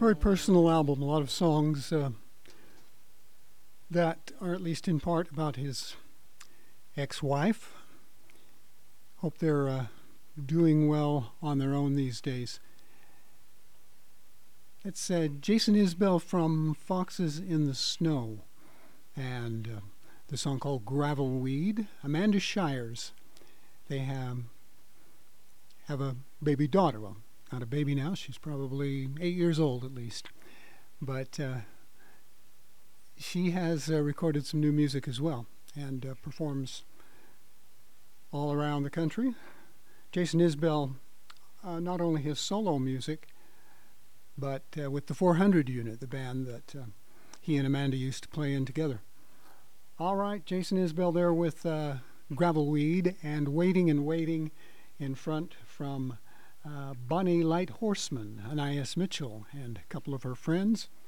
Very personal album. A lot of songs that are at least in part about his ex-wife. Hope they're doing well on their own these days. It's Jason Isbell from Foxes in the Snow, and the song called Gravelweed. Amanda Shires. They have a baby daughter. Well, not a baby now. She's probably 8 years old at least. But she has recorded some new music as well and performs all around the country. Jason Isbell, not only his solo music, but with the 400 unit, the band that he and Amanda used to play in together. All right, Jason Isbell there with Gravelweed and Waiting and Waiting in front from Bonnie Light Horseman, Anais Mitchell, and a couple of her friends.